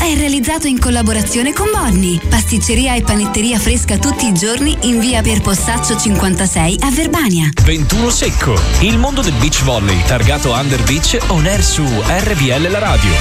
è realizzato in collaborazione con Borni, pasticceria e panetteria fresca tutti i giorni in via Pier Possaccio 56 a Verbania. 21 Secco, il mondo del beach volley targato Under Beach on air su RVL La Radio.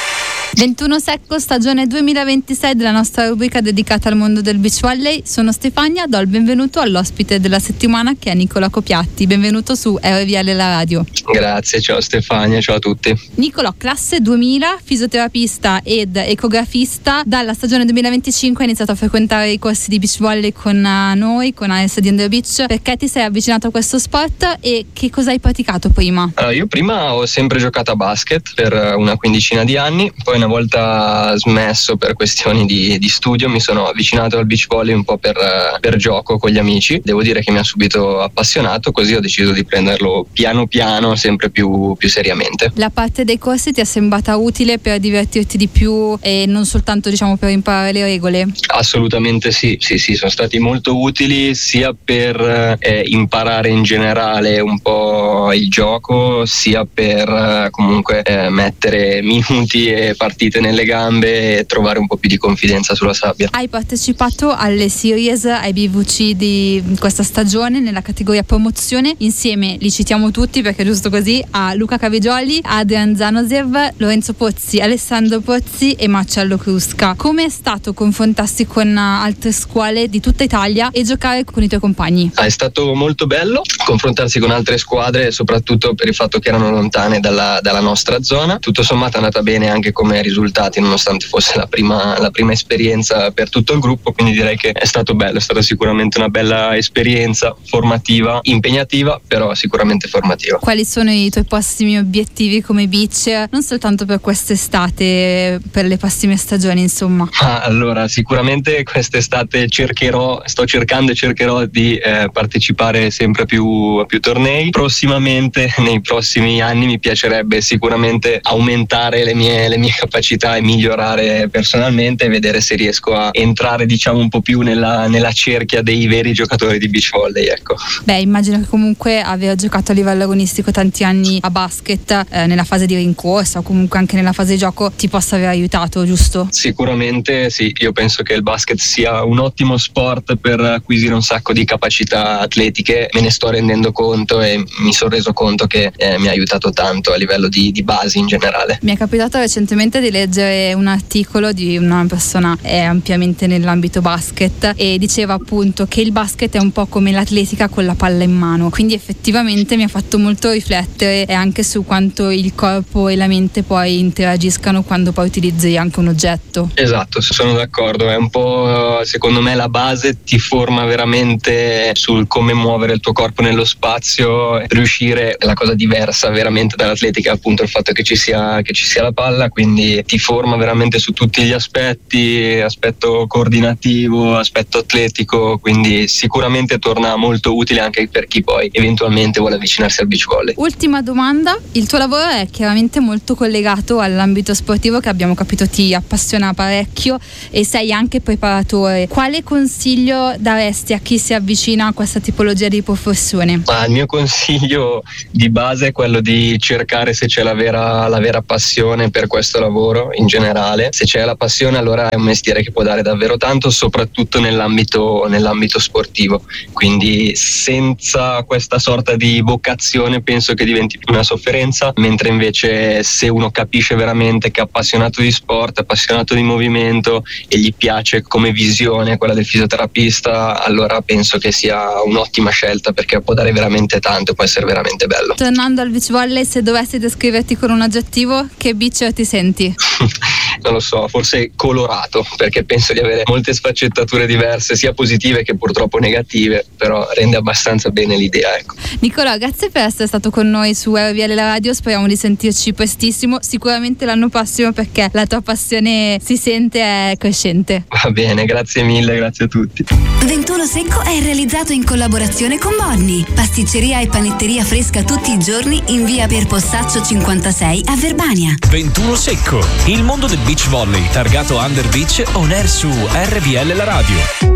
21 Secco, stagione 2026 della nostra rubrica dedicata al mondo del beach volley. Sono Stefania, do il benvenuto all'ospite della settimana che è Nicola Copiatti. Benvenuto su RVL La Radio. Grazie, ciao Stefania, ciao a tutti. Nicola, classe 2000, fisioterapista ed ecografista. Dalla stagione 2025 hai iniziato a frequentare i corsi di beach volley con noi, con AS di Under Beach. Perché ti sei avvicinato a questo sport e che cosa hai praticato prima? Io prima ho sempre giocato a basket per una quindicina di anni, poi una volta smesso per questioni di studio mi sono avvicinato al beach volley un po' per gioco con gli amici. Devo dire che mi ha subito appassionato, così ho deciso di prenderlo piano piano, sempre più seriamente. La parte dei corsi ti è sembrata utile per divertirti di più e non soltanto per imparare le regole? Assolutamente sì, sono stati molto utili sia per imparare in generale un po' il gioco, sia per comunque mettere minuti e partite nelle gambe e trovare un po' più di confidenza sulla sabbia. Hai partecipato alle series, ai BVC di questa stagione nella categoria promozione, insieme, li citiamo tutti perché è giusto così, a Luca Cavigioli, Adrian Zanosev, Lorenzo Pozzi, Alessandro Pozzi e Marcello Crusca. Come è stato confrontarsi con altre scuole di tutta Italia e giocare con i tuoi compagni? È stato molto bello confrontarsi con altre squadre, soprattutto per il fatto che erano lontane dalla nostra zona. Tutto sommato è andata bene anche come risultati, nonostante fosse la prima esperienza per tutto il gruppo, quindi direi che è stato bello, è stata sicuramente una bella esperienza formativa, impegnativa, però sicuramente formativa. Quali sono i tuoi prossimi obiettivi come beach, non soltanto per quest'estate, per le prossime stagioni, insomma? Allora, sicuramente quest'estate sto cercando e cercherò di partecipare sempre a più tornei. Prossimamente, nei prossimi anni, mi piacerebbe sicuramente aumentare le mie capacità e migliorare personalmente e vedere se riesco a entrare un po' più nella cerchia dei veri giocatori di beach volley, ecco. Immagino che comunque aver giocato a livello agonistico tanti anni a basket nella fase di rincorsa o comunque anche nella fase di gioco ti possa aver aiutato, giusto? Sicuramente sì, io penso che il basket sia un ottimo sport per acquisire un sacco di capacità atletiche, me ne sto rendendo conto e mi sono reso conto che mi ha aiutato tanto a livello di basi in generale. Mi è capitato recentemente di leggere un articolo di una persona ampiamente nell'ambito basket e diceva appunto che il basket è un po' come l'atletica con la palla in mano, quindi effettivamente mi ha fatto molto riflettere anche su quanto il corpo e la mente poi interagiscano quando poi utilizzi anche un oggetto. Esatto, sono d'accordo, è un po' secondo me la base, ti forma veramente sul come muovere il tuo corpo nello spazio, riuscire è la cosa diversa veramente dall'atletica, appunto il fatto che ci sia la palla, quindi ti forma veramente su tutti gli aspetti, aspetto coordinativo, aspetto atletico, quindi sicuramente torna molto utile anche per chi poi eventualmente vuole avvicinarsi al beach volley. Ultima domanda, il tuo lavoro è chiaramente molto collegato all'ambito sportivo che abbiamo capito ti appassiona parecchio e sei anche preparatore. Quale consiglio daresti a chi si avvicina a questa tipologia di professione? Il mio consiglio di base è quello di cercare se c'è la vera passione per questo lavoro in generale. Se c'è la passione, allora è un mestiere che può dare davvero tanto, soprattutto nell'ambito sportivo, quindi senza questa sorta di vocazione penso che diventi più una sofferenza, mentre invece se uno capisce veramente che è appassionato di sport, appassionato di movimento e gli piace come visione quella del fisioterapista, allora penso che sia un'ottima scelta perché può dare veramente tanto, può essere veramente bello. Tornando al beach volley, se dovessi descriverti con un aggettivo, che beacher ti senti? Non lo so, forse colorato, perché penso di avere molte sfaccettature diverse, sia positive che purtroppo negative, però rende abbastanza bene l'idea, ecco. Nicola, grazie per essere stato con noi su RVL La Radio, speriamo di sentirci prestissimo, sicuramente l'anno prossimo perché la tua passione si sente è crescente. Va bene, grazie mille, grazie a tutti. 21 Secco è realizzato in collaborazione con Borni, pasticceria e panetteria fresca tutti i giorni in via Pier Possaccio 56 a Verbania. 21 Secco, il mondo del beach volley targato Under Beach on air su RVL La Radio.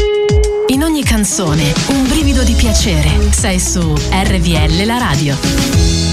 In ogni canzone un brivido di piacere. Sei su RVL La Radio.